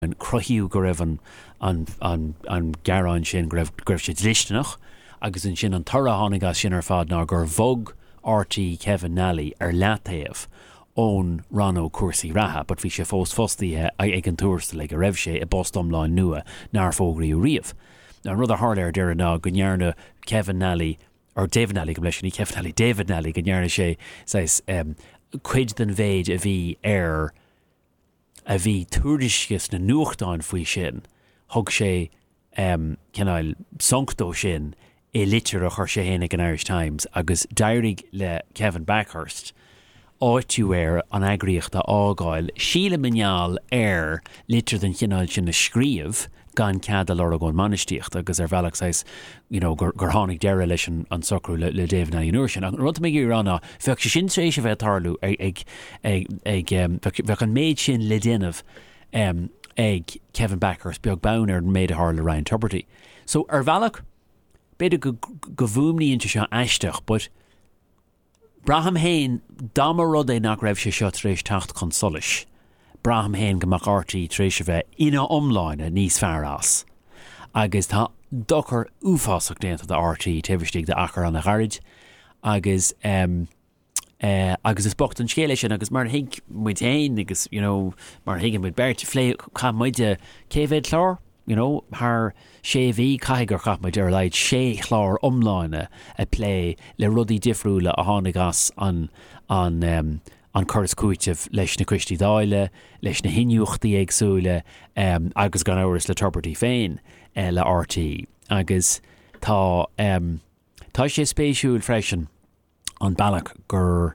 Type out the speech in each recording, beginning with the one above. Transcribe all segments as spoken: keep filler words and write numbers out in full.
an crochiú go raibh an an an an garán sin go raibh go raibh siad listenach agus an sin an tora tháinig as sin ar fad ná gur bhog R T Kevin Nally ar leataobh ón Rano cuasaí ratha, but bhí sé fós fostíthe ag an túrsta le go raibh sé i bust omláin nua nar fógraí riamh. Now rud a háir dear ná go ndearna Kevin Nally or David Nally go leis ní Kevin Nally David Nally go ndearna sé sais um, cuid den bhéid a bhí ar a bhí túrisgus na nuachtáin faoi sin thug sé um, cinál sanctó sin é litir a chuir sé hénig an Irish Times agus dairigh le Kevin Backhurst áitiú ar an agriochta ágáil síle mineál ar litir den cinál sin na scríomh gan cadal ar a gón manistíocht agus ar bhealach sais, you know, gur, gur tháinig deire leis an, an socrú le, le David Nally nuair sin. An rud mé gur anna, bheadh sé sin sé sé bheith tarlú ag, ag, ag, ag um, bheadh an méid sin le déanamh um, ag Kevin Backhurst beag báin ar an méid a thar le Ryan Tubridy. So ar bhealach, beidir go, go bhúmní inte seo eisteach, but Braham Hain dáma rud é nach raibh sé seo tréis tacht chun solis. Braham Hain gomach R T tréis a bheith ina omláine níos fearr as. Agus tá dochar úfásach déanta de R T teibhirtíigh de achar an na gharid, agus um, uh, agus is bocht an scéile sin agus mar hiig muid hain agus, you know, mar hiigin muid bert flé cha muide céhéad chlár, you know, haar sé bhí caigur cha muid ar leid sé chlár omláine a plé le rudí difriúla a tháinig as an an um, an churas cúiteh leis na cuistí dáile, leis na hinniuchtaí agsúla, um, agus gan áras le Tubridy féin uh, le R T. Agus tá um, tá sé spéisiúil freisin an bailach gur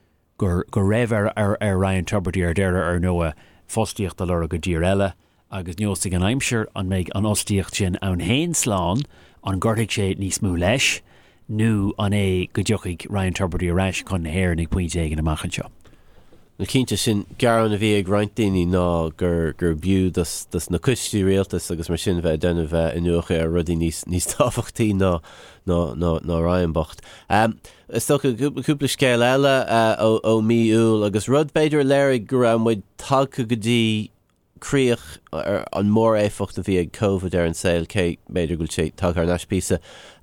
gur gur raibh ar, ar, ar Ryan Tubridy ar deire ar nua fostíocht a lera go dtír eile, agus neosig an aimseir an méid an ostíocht sin ann hain sláán an gortaigh sé níos mú leis, nó an é go dteochaigh Ryan Tubridy aráis chun na héir nig puinte ag an amachchan seo. Na cínte sin garan a bhí ag rointíní ná gur gur biú das na cuistí réaltas agus mar sin bheith denna bheith inuacha ar rudí níos níos táfachtaí ná ná ná ná Ryan Bocht. Um, is sto cúpla scéil eile ó ó míúil agus rud beidir léir go raibh muid tagcha go dtí críoch ar an mór éfacht a bhí ag COVID ar an saoil cé beidir gúil sé tag ar naispísa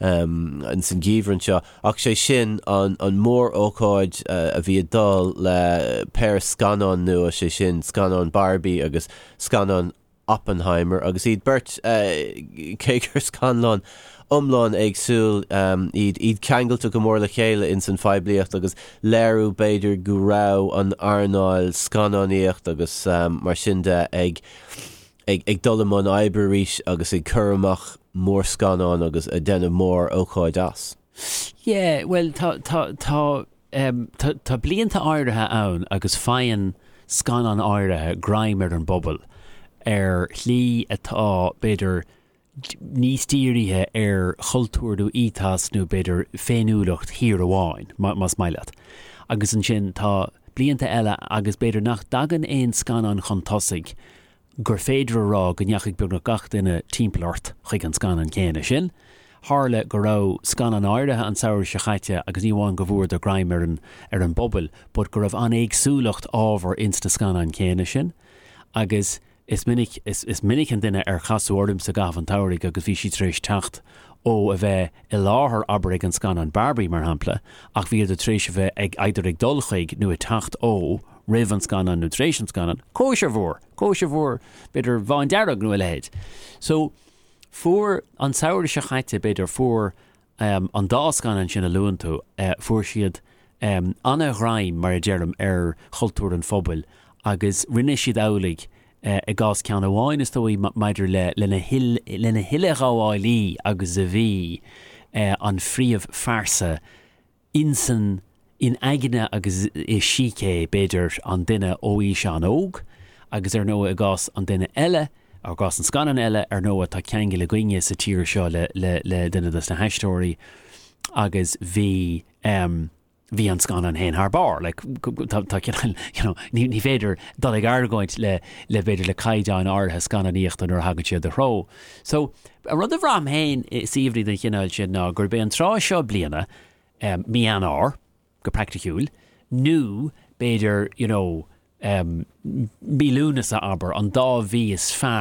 um, an san gíomhrann seo ach sé sin an, an mór ócáid uh, a bhí dul le péir scanán nua sé sin scanán Barbie agus scanán Oppenheimer agus iad bert uh, cégur scanlán umláin agsúil um, iad, iad ceangailte go mór le chéile in san feidbliacht agus léirú beidir go rá an arnáil scanáníocht agus um, mar sin de ag ag, ag dolamán Iberíis agus ag churamach mór scanán agus a denna mór ócáid as. Yeah, well tá tá tá um, tá tá blianta áirithe ann agus féin scanán áirithe graim ar an bobal ar chlí atá beidir níos tíirithe ar chultúirú ítas nó beidir féinúlacht hir amháin mas maileat. Agus an sin tá blianta eile agus beidir nach dagan éon scanán chun tosaigh gur féidir rá go neachigh beag na gach duine timplairt chuig an scanán céine sin. Hále go rá scanán áirithe an saoir se chaite agus níháin go bhfuair do graim ar an, ar an bobbal, bud go raibh an éagsúlacht ábhar insta scanán céine sin. Agus Is minic is, is minic an duine ar chasú ordim sa gaf an tairigh agus bhí si tréis tacht ó a bheith i láthair aber ag an scanán Barbie mar hampla, ach bhí a tréis a bheith ag idir ag dulchaig nó a tacht ó rih an scanán nutrition scanán cóise bhór, cóise bhór beidir bhain dearag nó a lehéid. So fuair an saoir se chaite beidir fuair um, an dá scanán sin a luúan tú uh, fuair siad um, annaghraim mar a dearm ar chultúr an phobal agus rinne siad álaigh Uh, I gás ceanna bháin is tóí maidir le lena hiile gáháilí agus a bhí uh, an phríomh farsa insan in aigine agus i sícé beidir an duine óí se an óg agus ar nó a gás an duine eile ar gás an scanan eile ar nó tá ceangi le gcuine sa tíir seo le, le, le duine das na heistóirí agus bhí um, hí an scanán hain haar bar, like, you know, ní, ní féidir dal ag argóint le, le féidir le caiideáin árthe scanáníocht an ar hagann siad a ró. So, a rud a bhrám hain síomhrí den chinál siad ná gur bé an trá seo bliana um, mí an ár, go practicúil, nó béidir, you know, um, bílúnas a aber an dá bhí is fearr